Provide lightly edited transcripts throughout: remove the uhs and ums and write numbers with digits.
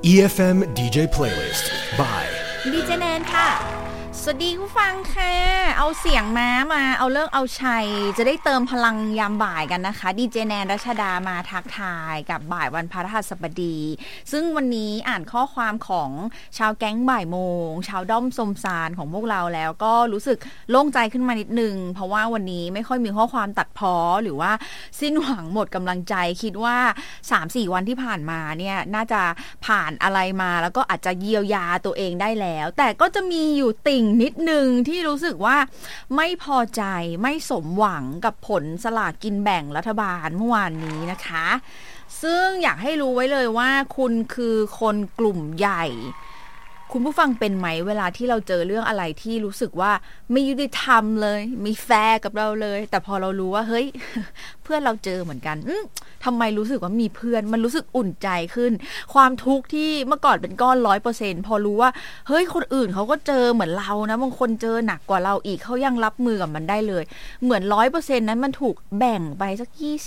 EFM DJ Playlist by ดีเจแนนค่ะสวัสดีผู้ฟังค่ะเอาเสียงม้ามาเอาเลิกเอาชัยจะได้เติมพลังยามบ่ายกันนะคะดีเจแนนรัชดามาทักทายกับบ่ายวันพฤหัสบดีซึ่งวันนี้อ่านข้อความของชาวแก๊งบ่ายโมงชาวด้อมสมสารของพวกเราแล้วก็รู้สึกโล่งใจขึ้นมานิดนึงเพราะว่าวันนี้ไม่ค่อยมีข้อความตัดพ้อหรือว่าสิ้นหวังหมดกำลังใจคิดว่า 3-4 วันที่ผ่านมาเนี่ยน่าจะผ่านอะไรมาแล้วก็อาจจะเยียวยาตัวเองได้แล้วแต่ก็จะมีอยู่ติ่งนิดนึงที่รู้สึกว่าไม่พอใจไม่สมหวังกับผลสลากกินแบ่งรัฐบาลเมื่อวานนี้นะคะซึ่งอยากให้รู้ไว้เลยว่าคุณคือคนกลุ่มใหญ่คุณผู้ฟังเป็นไหมเวลาที่เราเจอเรื่องอะไรที่รู้สึกว่าไม่ยุติธรรมเลยไม่แฟร์กับเราเลยแต่พอเรารู้ว่าเฮ้ย เพื่อนเราเจอเหมือนกันทำไมรู้สึกว่ามีเพื่อนมันรู้สึกอุ่นใจขึ้นความทุกข์ที่เมื่อก่อนเป็นก้อน 100% พอรู้ว่าเฮ้ยคนอื่นเขาก็เจอเหมือนเรานะบางคนเจอหนักกว่าเราอีกเขายังรับมือกับมันได้เลยเหมือน 100% นั้นมันถูกแบ่งไปสัก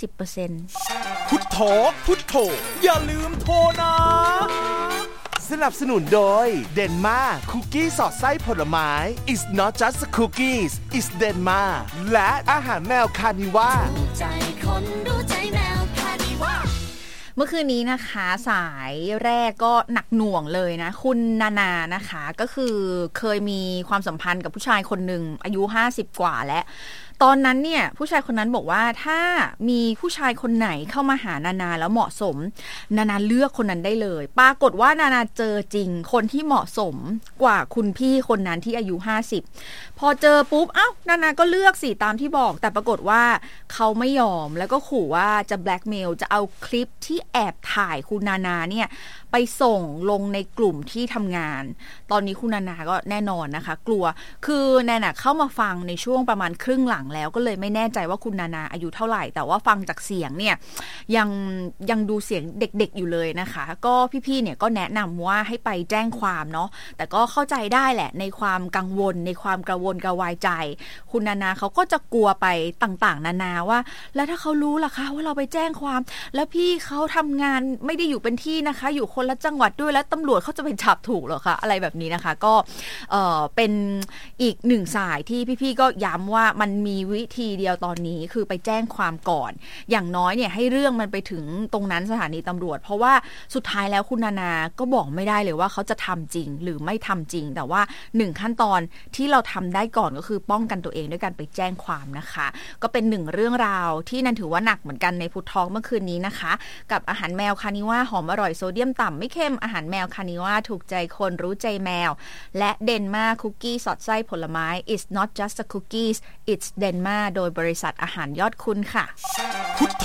20% พุทโธพุทโธอย่าลืมโทรนะสนับสนุนโดยเดนมาคุกกี้สอดไส้ผลไม้ It's not just cookies It's Denma และอาหารแมวคานิว่าใจคนรู้ใจแมวคานิว่าเมื่อคืนนี้นะคะสายแรกก็หนักหน่วงเลยนะคุณนานานะคะก็คือเคยมีความสัมพันธ์กับผู้ชายคนหนึ่งอายุ50กว่าและตอนนั้นเนี่ยผู้ชายคนนั้นบอกว่าถ้ามีผู้ชายคนไหนเข้ามาหานานาแล้วเหมาะสมนานาเลือกคนนั้นได้เลยปรากฏว่านานาเจอจริงคนที่เหมาะสมกว่าคุณพี่คนนั้นที่อายุ50พอเจอปุ๊บนานาก็เลือกสิตามที่บอกแต่ปรากฏว่าเขาไม่ยอมแล้วก็ขู่ว่าจะแบล็กเมลจะเอาคลิปที่แอบถ่ายคุณนานาเนี่ยไปส่งลงในกลุ่มที่ทำงานตอนนี้คุณนานาก็แน่นอนนะคะกลัวคือแนนเข้ามาฟังในช่วงประมาณครึ่งหลังแล้วก็เลยไม่แน่ใจว่าคุณนานาอายุเท่าไหร่แต่ว่าฟังจากเสียงเนี่ยยังดูเสียงเด็กๆอยู่เลยนะคะก็พี่ๆเนี่ยก็แนะนำว่าให้ไปแจ้งความเนาะแต่ก็เข้าใจได้แหละในความกังวลในความกระวนกระวายใจคุณนานาเขาก็จะกลัวไปต่างๆนานาว่าแล้วถ้าเขารู้ล่ะคะว่าเราไปแจ้งความแล้วพี่เขาทำงานไม่ได้อยู่เป็นที่นะคะอยู่คนละจังหวัดด้วยแล้วตำรวจเขาจะไปจับถูกหรอคะอะไรแบบนี้นะคะก็เป็นอีกหนึ่งสายที่พี่ๆก็ย้ำว่ามันมีวิธีเดียวตอนนี้คือไปแจ้งความก่อนอย่างน้อยเนี่ยให้เรื่องมันไปถึงตรงนั้นสถานีตำรวจเพราะว่าสุดท้ายแล้วคุณนานาก็บอกไม่ได้เลยว่าเขาจะทำจริงหรือไม่ทำจริงแต่ว่า1ขั้นตอนที่เราทำได้ก่อนก็คือป้องกันตัวเองด้วยการไปแจ้งความนะคะก็เป็น1เรื่องราวที่นันถือว่าหนักเหมือนกันในพุททอกเมื่อคืนนี้นะคะกับอาหารแมวคานิว่าหอมอร่อยโซเดียมต่ำไม่เค็มอาหารแมวคานิว่าถูกใจคนรู้ใจแมวและเดนมาคุกกี้สอดไส้ผลไม้ It's not just a cookies It's Denma โดยบริษัทอาหารยอดคุณค่ะพุทโธ